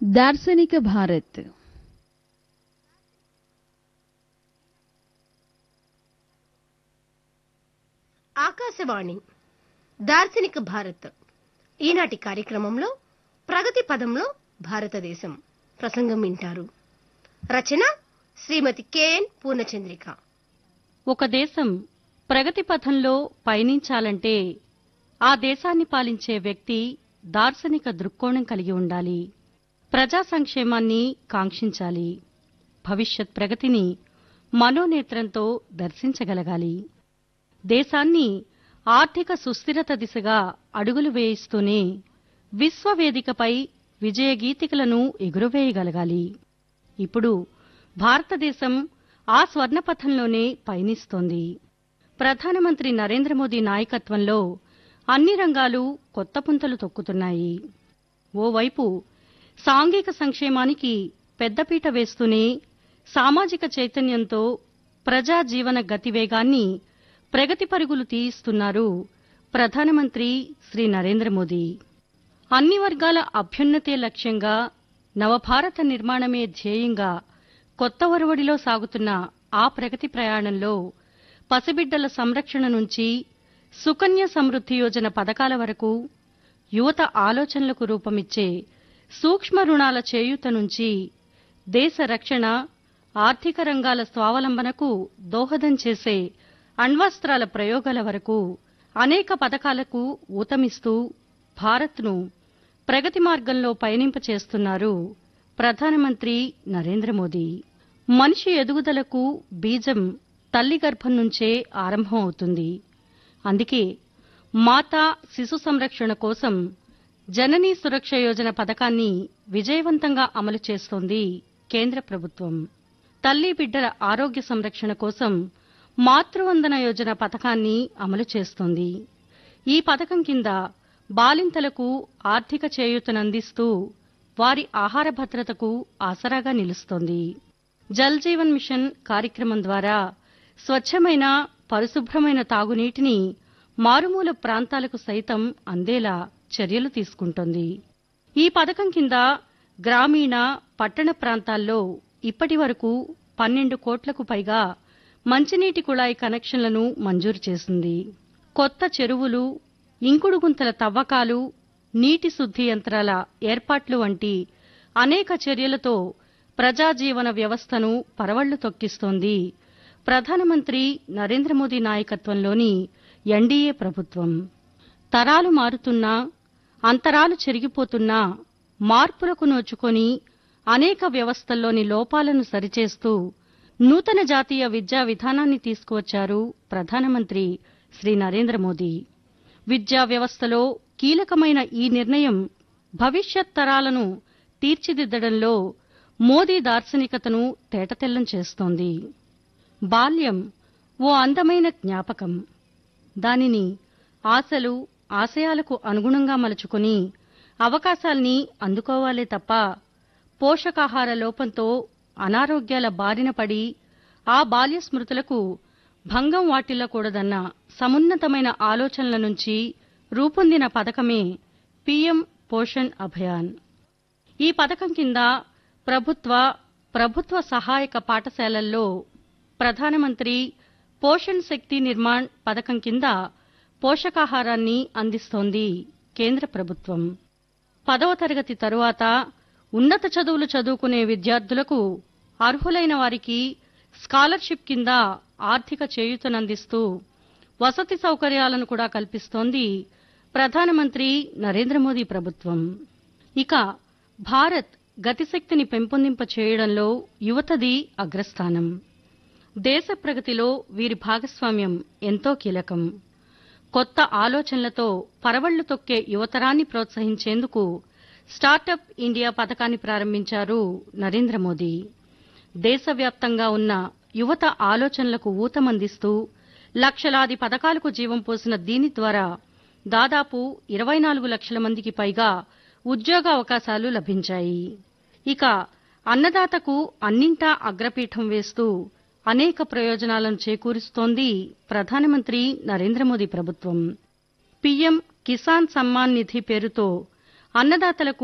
దార్శనిక భారత్. ఆకాశవాణి దార్శనిక భారత్ ఈనాటి కార్యక్రమంలో ప్రగతి పదంలో భారతదేశం ప్రసంగం వింటారు. రచన శ్రీమతి కెఎన్ పూర్ణచంద్రిక. ఒక దేశం ప్రగతి పథంలో పయనించాలంటే ఆ దేశాన్ని పాలించే వ్యక్తి దార్శనిక దృక్కోణం కలిగి ఉండాలి. ప్రజా సంక్షేమాన్ని కాంక్షించాలి. భవిష్యత్ ప్రగతిని మనోనేత్రంతో దర్శించగలగాలి. దేశాన్ని ఆర్థిక సుస్థిరత దిశగా అడుగులు వేయిస్తూనే విశ్వవేదికపై విజయగీతికలను ఎగురవేయగలగాలి. ఇప్పుడు భారతదేశం ఆ స్వర్ణపథంలోనే పయనిస్తోంది. ప్రధానమంత్రి నరేంద్ర మోదీ నాయకత్వంలో అన్ని రంగాలు కొత్త పుంతలు తొక్కుతున్నాయి. ఓవైపు సాంఘిక సంక్షేమానికి పెద్దపీట వేస్తూనే సామాజిక చైతన్యంతో ప్రజా జీవన గతివేగాన్ని ప్రగతి పరుగులు తీయిస్తున్నారు ప్రధానమంత్రి శ్రీ నరేంద్ర మోదీ. అన్ని వర్గాల అభ్యున్నతే లక్ష్యంగా నవభారత నిర్మాణమే ధ్యేయంగా కొత్త ఒరవడిలో సాగుతున్న ఆ ప్రగతి ప్రయాణంలో పసిబిడ్డల సంరక్షణ నుంచి సుకన్య సమృద్ధి యోజన పథకాల వరకు, యువత ఆలోచనలకు రూపమిచ్చే సూక్ష్మ రుణాల చేయూత నుంచి దేశ రక్షణ, ఆర్థిక రంగాల స్వావలంబనకు దోహదం చేసే అణ్వస్త్రాల ప్రయోగాల వరకు అనేక పథకాలకు ఊతమిస్తూ భారత్ను ప్రగతి మార్గంలో పయనింపచేస్తున్నారు ప్రధానమంత్రి నరేంద్ర మోదీ. మనిషి ఎదుగుదలకు బీజం తల్లి గర్భం నుంచే ఆరంభం అవుతుంది. అందుకే మాతా శిశు సంరక్షణ కోసం జననీ సురక్ష యోజన పథకాన్ని విజయవంతంగా అమలు చేస్తోంది కేంద్ర ప్రభుత్వం. తల్లి బిడ్డల ఆరోగ్య సంరక్షణ కోసం మాతృవందన యోజన పథకాన్ని అమలు చేస్తోంది. ఈ పథకం కింద బాలింతలకు ఆర్థిక చేయూతనందిస్తూ వారి ఆహార భద్రతకు ఆసరాగా నిలుస్తోంది. జల్ జీవన్ మిషన్ కార్యక్రమం ద్వారా స్వచ్ఛమైన, పరిశుభ్రమైన తాగునీటిని మారుమూల ప్రాంతాలకు సైతం అందేలా చర్యలు తీసుకుంటోంది. ఈ పథకం కింద గ్రామీణ, పట్టణ ప్రాంతాల్లో ఇప్పటి వరకు 12 కోట్లకు పైగా మంచినీటి కుళాయి కనెక్షన్లను మంజూరు చేసింది. కొత్త చెరువులు, ఇంకుడు గుంతల తవ్వకాలు, నీటి శుద్ధి యంత్రాల ఏర్పాట్లు వంటి అనేక చర్యలతో ప్రజాజీవన వ్యవస్థను పరవళ్లు తొక్కిస్తోంది ప్రధానమంత్రి నరేంద్ర మోదీ నాయకత్వంలోని ఎన్డీఏ ప్రభుత్వం. తరాలు మారుతున్నా, అంతరాలు చెరిగిపోతున్నా మార్పులకు నోచుకొని అనేక వ్యవస్థల్లోని లోపాలను సరిచేస్తూ నూతన జాతీయ విద్యా విధానాన్ని తీసుకువచ్చారు ప్రధానమంత్రి శ్రీ నరేంద్ర మోదీ. విద్యా వ్యవస్థలో కీలకమైన ఈ నిర్ణయం భవిష్యత్ తరాలను తీర్చిదిద్దడంలో మోదీ దార్శనికతను తేటతెల్లం చేస్తోంది. బాల్యం ఓ అందమైన జ్ఞాపకం. దానిని ఆశలు, ఆశయాలకు అనుగుణంగా మలుచుకుని అవకాశాల్ని అందుకోవాలే తప్ప పోషకాహార లోపంతో అనారోగ్యాల బారిన పడి ఆ బాల్య స్మృతులకు భంగం వాటిల్లకూడదన్న సమున్నతమైన ఆలోచనల నుంచి రూపొందిన పథకమే పీఎం పోషణ్ అభియాన్. ఈ పథకం కింద ప్రభుత్వ సహాయక పాఠశాలల్లో ప్రధానమంత్రి పోషణ్ శక్తి నిర్మాణ్ పథకం కింద పోషకాహారాన్ని అందిస్తోంది కేంద్ర ప్రభుత్వం. 10వ తరగతి తరువాత ఉన్నత చదువులు చదువుకునే విద్యార్థులకు అర్హులైన వారికి స్కాలర్షిప్ కింద ఆర్థిక చేయూతనందిస్తూ వసతి సౌకర్యాలను కూడా కల్పిస్తోంది ప్రధానమంత్రి నరేంద్ర మోదీ ప్రభుత్వం. ఇక భారత్ గతిశక్తిని పెంపొందింప చేయడంలో యువతది అగ్రస్థానం. దేశ ప్రగతిలో వీరి భాగస్వామ్యం ఎంతో కీలకం. కొత్త ఆలోచనలతో పరవళ్లు తొక్కే యువతరాన్ని ప్రోత్సహించేందుకు స్టార్టప్ ఇండియా పథకాన్ని ప్రారంభించారు నరేంద్ర మోదీ. దేశవ్యాప్తంగా ఉన్న యువత ఆలోచనలకు ఊతమందిస్తూ లక్షలాది పథకాలకు జీవం పోసిన దీని ద్వారా దాదాపు 24 లక్షల మందికి పైగా ఉద్యోగావకాశాలు లభించాయి. ఇక అన్నదాతకు అన్నింటా అగ్రపీఠం వేస్తూ అనేక ప్రయోజనాలను చేకూరుస్తోంది ప్రధానమంత్రి నరేంద్ర మోదీ ప్రభుత్వం. పీఎం కిసాన్ సమ్మాన్ నిధి పేరుతో అన్నదాతలకు